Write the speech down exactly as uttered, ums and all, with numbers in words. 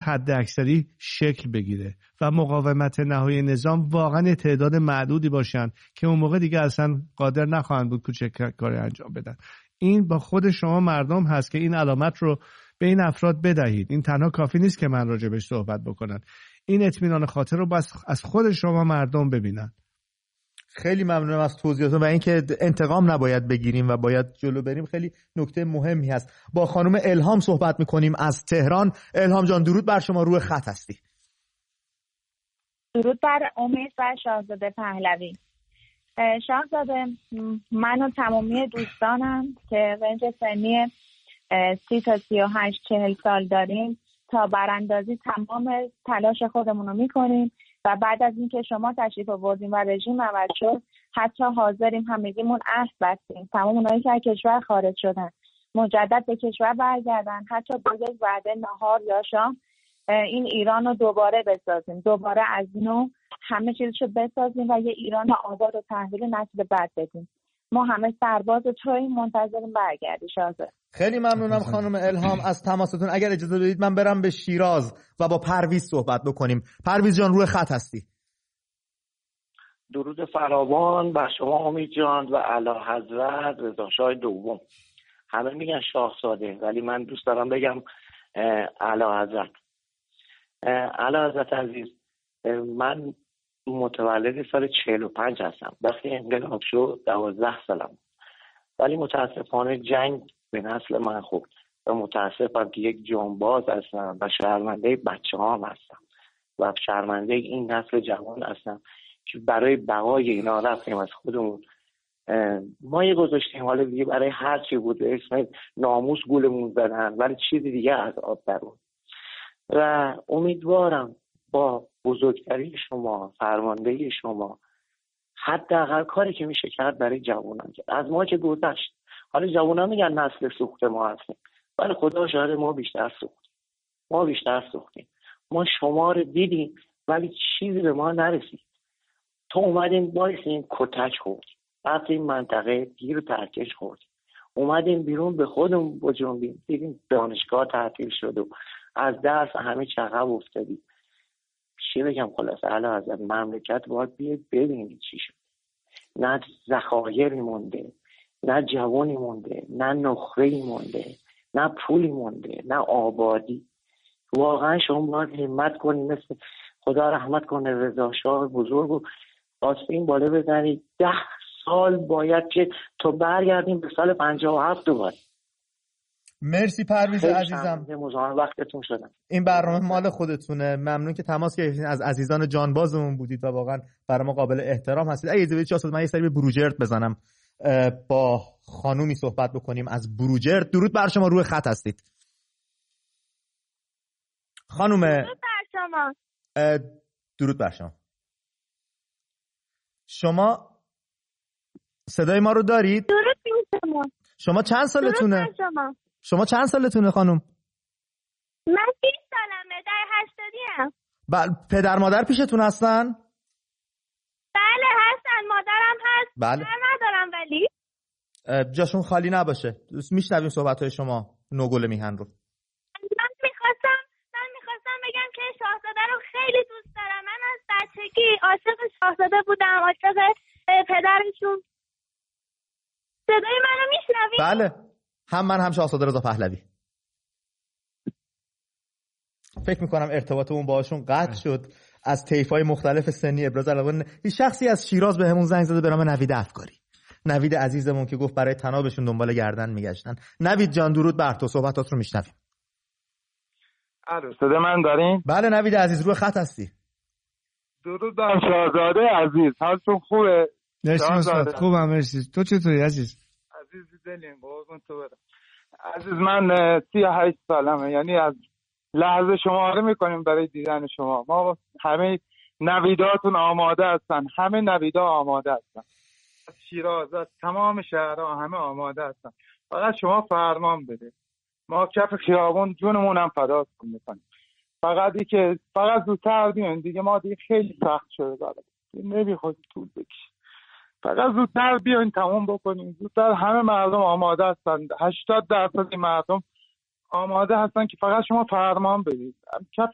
حد اکثری شکل بگیره و مقاومت نهایی نظام واقعا تعداد معدودی باشن که اون موقع دیگه اصلا قادر نخواهند بود کوچک کاری انجام بدن. این با خود شما مردم هست که این علامت رو به این افراد بدهید. این تنها کافی نیست که من راجبش صحبت بکنن، این اطمینان خاطر رو بس از خود شما مردم ببینن. خیلی ممنونم از توضیحاتتون و اینکه انتقام نباید بگیریم و باید جلو بریم، خیلی نکته مهمی هست. با خانم الهام صحبت میکنیم از تهران. الهام جان درود بر شما، روی خط هستی. درود بر امید و شاهزاده پهلوی. شاهزاده، من و تمامی دوستانم که رنج سنی سی تا سی و هشت چهل سال داریم تا براندازی تمام تلاش خودمون رو میکنیم و بعد از اینکه شما تشریف آوردیم و رژیم عوض شد حتی حاضریم همگیمون عهد بستیم تمام اونایی که از کشور خارج شدن مجدد به کشور برگردن، حتی با یک وعده نهار یا شام این ایران رو دوباره بسازیم، دوباره از نو همه چیزشو بسازیم و یه ایران آباد و تحویل نسل بعد بدیم. ما همه سرباز توییم، منتظریم برگردی شاهزاده. خیلی ممنونم خانم الهام از تماستون. اگر اجازه بدید من برم به شیراز و با پرویز صحبت بکنیم. پرویز جان روی خط هستی. درود فراوان بر شما امید جان و اعلیحضرت رضا شاه دوم. همه میگن شاهزاده ولی من دوست دارم بگم اعلیحضرت. اعلیحضرت عزیز، من متولد سال چهل و پنج هستم. وقتی انقلاب شد دوازده سالم، ولی متاسفانه جنگ به نسل من خورد و متاسفم که یک جانباز هستم و شرمنده بچه هام هستم و شرمنده این نسل جوان هستم که برای بقای اینا رفتیم از خودمون ما یه گذاشتیم، حالا دیگه برای هر چی بود اسم ناموس گولمون زدن ولی چیزی دیگه از آب درون. و امیدوارم با بزرگتری شما، فرماندهی شما، حداقل کاری که میشه کرد برای جوانان کرد. از ما که گذشت، حالا جوانان میگن نسل سوخت ما هستیم ولی خدا شاهد ما بیشتر سوختیم، ما بیشتر سوختیم. ما شما رو دیدیم ولی چیزی به ما نرسید. تو اومدیم بایستیم کتک خوردیم، رفتیم منطقه گیر و ترکش خوردیم، اومدیم بیرون به خودمون بجنبیم، دیدیم دانشگاه تعطیل شد و از درس همه چقب افتادیم. چی بگم خلاصه اعلیحضرت، مملکت باید بیاد ببینید چی شد. نه ذخایری مونده، نه جوانی مونده، نه نخره‌ای مونده، نه پولی مونده، نه آبادی. واقعا شما باید همت کنید، مثل خدا رحمت کنه رضا شاه بزرگ و آستین بالا بزنید. ده سال باید که تو برگردیم به سال پنجاه و هفت دوباره. مرسی پرویز عزیزم، مزاحم وقتتون شدم. این برنامه مال خودتونه. ممنون که تماس گرفتین، از عزیزان جانبازمون بودید و واقعا برای ما قابل احترام هستید. اگه اجازه بدید شاهزاده من یه سری به بروجرد بزنم، با خانومی صحبت بکنیم از بروجرد. درود بر شما، روی خط هستید خانوم. درود بر شما. درود بر شما. شما صدای ما رو دارید؟ درود بر شما. شما چند سالتونه؟ درود بر شما. شما چند سالتونه خانم؟ من بیست سالمه، در هشتادی ام. بله. پدر مادر پیشتون هستن؟ بله هستن، مادرم هست. بله. من ندارم ولی جاشون خالی نباشه. میشنویم صحبت‌های شما نوگل میهن رو. من میخواستم من میخواستم بگم که شاهزاده رو خیلی دوست دارم. من از بچگی عاشق شاهزاده بودم، عاشق پدرشون. صدای منو میشنوید؟ بله، هم من هم شاهزاده رضا پهلوی. فکر میکنم ارتباطمون باهاشون قطع شد. از طیف‌های مختلف سنی ابراز علاقه. یه شخصی از شیراز بهمون زنگ زده به نام نوید افکاری. نوید عزیزمون که گفت برای تنابشون دنبال گردن میگشتن. نوید جان درود بر تو، صحبتات رو میشنویم. الو، صدا من دارین؟ بله نوید عزیز، روی خط هستی. درود بر شاهزاده عزیز، حالتون خوبه؟ مرسی استاد، خوبم مرسی. تو چطوری عزیز؟ عزیز دلیم، قربون تو برم. عزیز من سی و هشت سالمه، یعنی از لحظه شماره میکنیم برای دیدن شما. ما همه نویداتون آماده هستن، همه نویدا آماده هستن، از شیراز، از تمام شهرها همه آماده هستن. فقط شما فرمان بده، ما کف خیابون جونمون هم فداتون میکنیم. فقط ای که فقط زودتر بیاین دیگه، ما دیگه خیلی سخت شده داره، نمیخواد طول بکشه. فقط زودتر بیاین تموم بکنیم، زودتر. همه مردم آماده هستن، هشتاد درصد مردم آماده هستن که فقط شما فرمان بدید. کف